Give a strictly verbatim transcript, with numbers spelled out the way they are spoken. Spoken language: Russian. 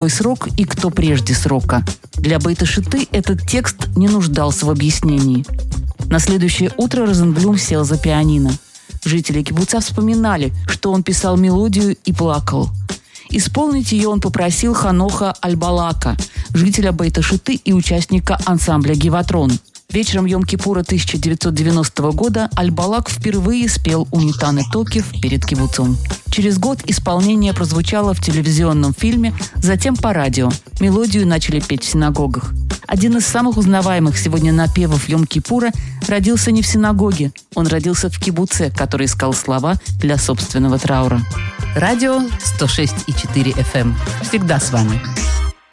какой срок и кто прежде срока. Для Бейт-э-Шитты этот текст не нуждался в объяснении. На следующее утро Розенблюм сел за пианино. Жители кибуца вспоминали, что он писал мелодию и плакал. Исполнить ее он попросил Ханоха Аль-Балака, жителя Бейт-э-Шитты и участника ансамбля «Гиватрон». Вечером Йом-Кипура тысяча девятьсот девяностого года Аль-Балак впервые спел у Нитаны Токев перед кибуцом. Через год исполнение прозвучало в телевизионном фильме, затем по радио. Мелодию начали петь в синагогах. Один из самых узнаваемых сегодня напевов Йом-Кипура родился не в синагоге. Он родился в кибуце, который искал слова для собственного траура. Радио сто шесть и четыре эф эм. Всегда с вами.